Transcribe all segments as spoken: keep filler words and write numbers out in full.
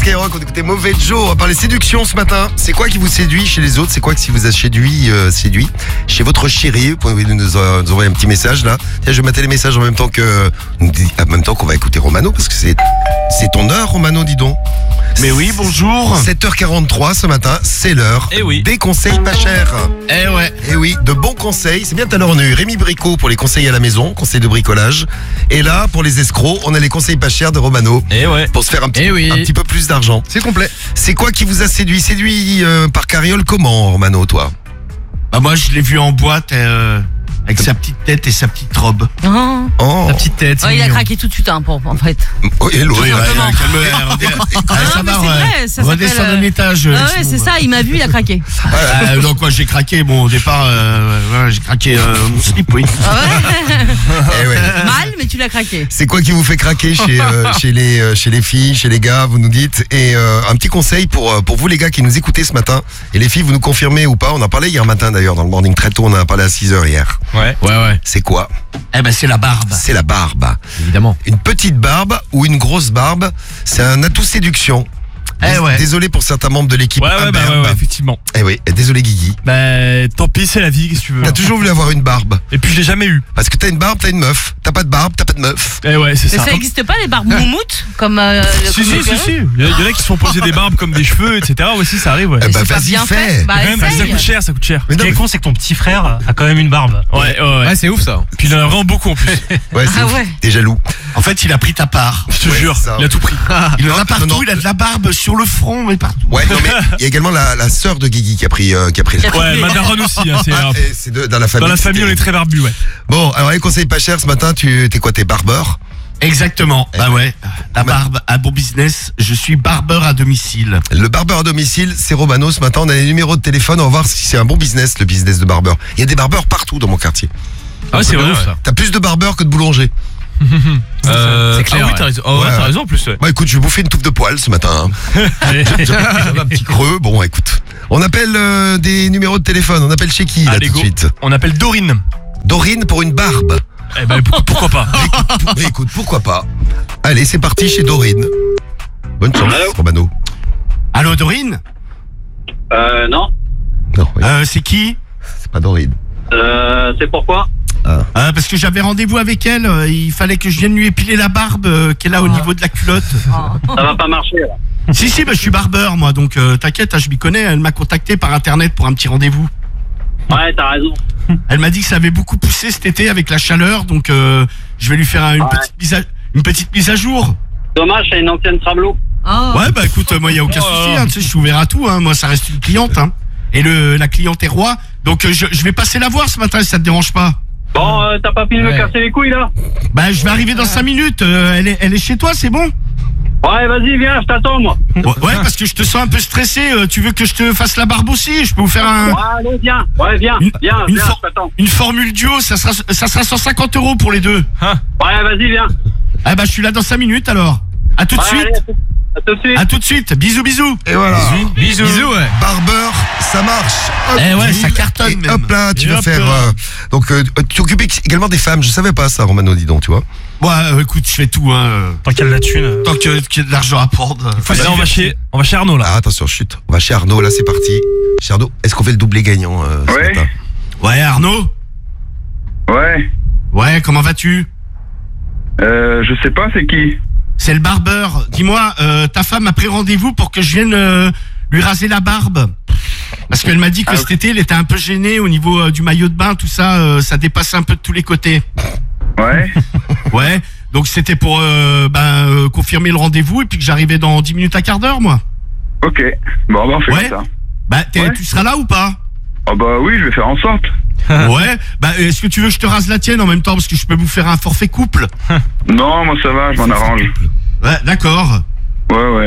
Skyrock, on écoutait Mauvais Joe. On va parler séduction ce matin. C'est quoi qui vous séduit chez les autres? C'est quoi qui vous a séduit, euh, séduit chez votre chérie? Vous pouvez nous, nous envoyer un petit message là. Tiens, je vais mater les messages en même temps que, en même temps qu'on va écouter Romano, parce que c'est, c'est ton heure, Romano, dis donc. Mais oui, bonjour. sept heures quarante-trois ce matin, c'est l'heure Eh oui. des conseils pas chers. Eh ouais. Eh oui, de bons conseils. C'est bien, tout à l'heure on a eu Rémi Bricot pour les conseils à la maison, conseils de bricolage. Et là, pour les escrocs, on a les conseils pas chers de Romano. Eh ouais. Pour se faire un petit, Eh oui. un petit peu plus d'argent. C'est complet. C'est quoi qui vous a séduit? Séduit euh, par carriole comment, Romano, toi? Bah moi je l'ai vu en boîte euh, avec sa petite tête et sa petite robe. Oh. Oh, La petite tête. Oh, il a craqué tout de suite, hein, pour, en fait. oh et l'autre. Oui, ouais, simplement. calme, ah, Ah, ça mais va, c'est ouais. vrai, ça Redescends s'appelle, d'un euh, étage. Ah euh, ouais, sinon, c'est bah. ça, il m'a vu, il a craqué. Euh, donc moi j'ai craqué, bon au départ euh, voilà, j'ai craqué euh, mon slip, oui. Ah ouais. Eh ouais. Mal, mais tu l'as craqué. C'est quoi qui vous fait craquer chez, euh, chez, les, euh, chez les filles, chez les gars, vous nous dites. Et euh, un petit conseil pour, euh, pour vous les gars qui nous écoutez ce matin. Et les filles, vous nous confirmez ou pas? On en parlait hier matin d'ailleurs dans le morning très tôt, on en a parlé à six heures hier. Ouais. Ouais ouais. C'est quoi? Eh ben c'est la barbe. C'est la barbe. Évidemment. Une petite barbe ou une grosse barbe, c'est un atout séduction. Eh ouais. Désolé pour certains membres de l'équipe. Ouais, ouais, bah, imberbe. ouais, ouais, effectivement. Eh oui, désolé Guigui. Bah, tant pis, c'est la vie, qu'est-ce que tu veux. T'as toujours voulu avoir une barbe. Et puis, je l'ai jamais eu. Parce que t'as une barbe, t'as une meuf. T'as pas de barbe, t'as pas de meuf. Eh ouais, c'est Mais ça. ça n'existe pas, les barbes moumoutes, comme euh, le- Si, comme si, les si, perruques si. Il y, a- il y en a qui se font poser des barbes comme des cheveux, et cetera. Ouais, si, ça arrive, ouais. Eh Mais bah, c'est pas vas-y, bien fais. fait. Bah, Quand même, ça essaye. coûte cher, ça coûte cher. Mais Ce non, qui est mais- con, c'est que ton petit frère a quand même une barbe. Ouais, ouais, ouais. Ouais, c'est ouf ça. Puis il en a vraiment beaucoup en plus. ouais, c'est Ah ouf. ouais. T'es jaloux. En fait il a pris ta part. Je te Ouais, jure, ça. il a tout pris. Il en Non, a partout, non, non. il a de la barbe sur le front mais partout. Ouais, non mais il y a également la, la sœur de Guigui qui a pris, euh, qui a pris. Qui a pris- Ouais, ma daronne aussi. Hein, c'est, Ah, euh, et c'est de- dans la famille. dans la famille, on est très barbus, ouais. Bon, alors les conseils pas chers ce matin, tu t'es quoi, t'es barbeur? Exactement. Eh Bah ben. ouais. La barbe, un bon business. Je suis barbeur à domicile. Le barbeur à domicile, c'est Romano. Ce matin, on a les numéros de téléphone. On va voir si c'est un bon business, le business de barbeur. Il y a des barbeurs partout dans mon quartier. Ah, ouais, c'est vrai, ouf, ouais. ça. T'as plus de barbeurs que de boulangers. Euh, C'est clair, Ah oui, ouais. t'as raison. Oh, ouais, Ouais, t'as ouais. raison en plus, ouais. Bah écoute, je vais bouffer une touffe de poils ce matin. hein. J'avais un petit creux. Bon, écoute. On appelle euh, des numéros de téléphone. On appelle chez qui là Allez, tout de go. suite? On appelle Dorine. Dorine pour une barbe. Eh ben, pour- pourquoi pas. Écoute, écoute, pourquoi pas? Allez, c'est parti chez Dorine. Bonne chance, Allô Romano. Allô Dorine? Euh, non. Non, oui, Euh, c'est qui? c'est pas Dorine. Euh, c'est pourquoi Euh, parce que j'avais rendez-vous avec elle, euh, il fallait que je vienne lui épiler la barbe euh, qu'elle a au niveau de la culotte. Ça va pas marcher, là. Si, si, bah, je suis barbeur, moi, donc euh, t'inquiète, hein, je m'y connais. Elle m'a contacté par internet pour un petit rendez-vous. Ouais, t'as raison. Elle m'a dit que ça avait beaucoup poussé cet été avec la chaleur, donc euh, je vais lui faire un- une, Ouais. petite mise à, une petite mise à jour. Dommage, c'est une ancienne Trablo. Oh. Ouais, bah écoute, euh, moi, il n'y a aucun Oh là souci, là. hein, tu sais, je suis ouvert à tout, hein, moi, ça reste une cliente. Hein. Et le, la cliente est roi, donc euh, je, je vais passer la voir ce matin si ça te dérange pas. Bon, euh, t'as pas fini de me Ouais. casser les couilles, là? Bah, je vais arriver dans cinq minutes, euh, elle, est, elle est chez toi, c'est bon? Ouais, vas-y, viens, je t'attends, moi. Ouais, ouais, parce que je te sens un peu stressé, euh, tu veux que je te fasse la barbe aussi? Je peux vous faire un... Ouais, allez, viens. Ouais, viens, Une- viens, une viens, for- je t'attends. Une formule duo, ça sera, ça sera cent cinquante euros pour les deux. Ouais, vas-y, viens. Ah bah je suis là dans cinq minutes alors. À tout de Ouais, suite. allez, à tout- à tout de suite. À tout de suite. Bisous bisous. Et voilà. Bisous. Bisous, ouais. Barbeur, ça marche. Hop, Eh ouais, tu- ça cartonne et même. hop là, tu Et vas hop faire. là. euh, donc, euh, tu t'occupes également des femmes. Je savais pas ça, Romano, dis donc, tu vois. Ouais, euh, écoute, je fais tout hein. Tant qu'il y a de la thune. Tant que qu'il y a de l'argent à prendre. Bah, là, on va chez, on va chez Arnaud, là. Ah, attention, chute. On va chez Arnaud, là, c'est parti. Chez Arnaud, est-ce qu'on fait le doublé gagnant euh, ce Ouais. matin? Ouais, Arnaud. Ouais, Ouais, comment vas-tu? euh, je sais pas, c'est qui? C'est le barbeur. Dis-moi, euh, ta femme a pris rendez-vous pour que je vienne euh, lui raser la barbe. Parce qu'elle m'a dit que Ah, cet été, elle était un peu gênée au niveau euh, du maillot de bain, tout ça, euh, ça dépassait un peu de tous les côtés. Ouais. Ouais, donc c'était pour euh, ben, euh, confirmer le rendez-vous et puis que j'arrivais dans dix minutes à quart d'heure, moi. Ok. Bon, bah, on fait Ouais. comme ça. Bah, t'es- Ouais. tu seras là ou pas? Oh, bah oui, je vais faire en sorte. Ouais, bah est-ce que tu veux que je te rase la tienne en même temps parce que je peux vous faire un forfait couple? Non, moi, ça va, je m'en arrange. Ouais, d'accord. Ouais, ouais.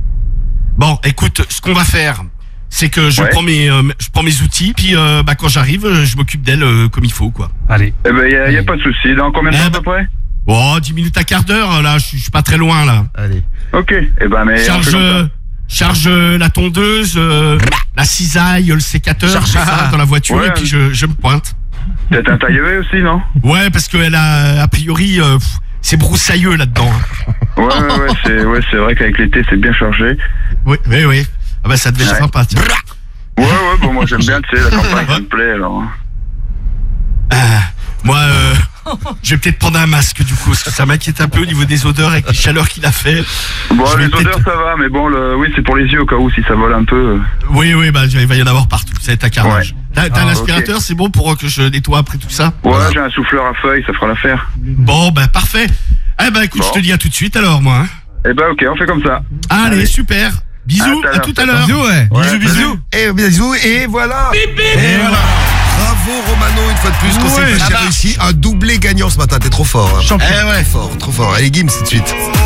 Bon, écoute, ce qu'on va faire, c'est que je Ouais. prends mes euh, je prends mes outils puis euh, bah quand j'arrive, euh, je m'occupe d'elle euh, comme il faut quoi. Allez. Eh ben, y a, y a pas de souci. Dans combien de Eh temps, à ben- peu près? Bon, dix minutes à quart d'heure là, je suis- je suis pas très loin là. Allez. Ok. Eh ben, mais. on fait Charge comme ça. euh, charge euh, la tondeuse, euh, la cisaille, le sécateur, Charge tout ça ça. dans la voiture Ouais. et puis je, je me pointe. Peut-être un taille aussi, non? Ouais, parce qu'elle a a priori euh, pff, c'est broussailleux là-dedans. hein. Ouais, ouais, ouais, c'est ouais, c'est vrai qu'avec l'été, c'est bien chargé. Oui, oui, oui. Ah bah ça devait être Ouais. sympa, tiens. Ouais, ouais, bon, moi j'aime bien, tu sais, la campagne, ça me plaît, alors. Ah, moi, euh, je vais peut-être prendre un masque du coup, parce que ça m'inquiète un peu au niveau des odeurs avec les chaleurs qu'il a fait. Bon, Je vais les peut-être- odeurs, ça va, mais bon, le... oui, c'est pour les yeux, au cas où, si ça vole un peu. Oui, oui, bah il va y en avoir partout, ça va être un carnage. Ouais. T'as t'as Ah, un aspirateur, c'est bon pour que je nettoie après tout ça? Ouais, j'ai un souffleur à feuilles, ça fera l'affaire. Bon, bah parfait. Eh ben écoute, Bon. je te dis à tout de suite alors, moi. Hein. Eh ben, ok, on fait comme ça. Allez, Allez. super. Bisous, À à tout tout à à l'heure. l'heure. Bisous, ouais. Ouais, Bisous, bisous. Et bisous, et voilà. Et voilà. Bravo Romano, une fois de plus, conseil Ouais, que ça j'ai marche. réussi un doublé gagnant ce matin, t'es trop fort. Hein. Champion. Eh ouais, fort, trop fort. Allez, Gims tout de suite.